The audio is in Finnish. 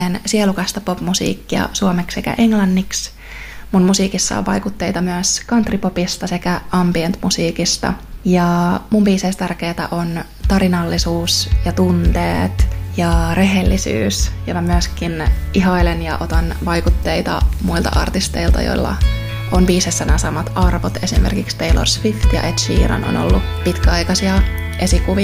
sielukasta popmusiikkia suomeksi sekä englanniksi. Mun musiikissa on vaikutteita myös countrypopista sekä ambient-musiikista. Ja mun biiseissä tärkeää on tarinallisuus ja tunteet ja rehellisyys. Ja mä myöskin ihailen ja otan vaikutteita muilta artisteilta, joilla on biiseissä nämä samat arvot. Esimerkiksi Taylor Swift ja Ed Sheeran on ollut pitkäaikaisia esikuvia.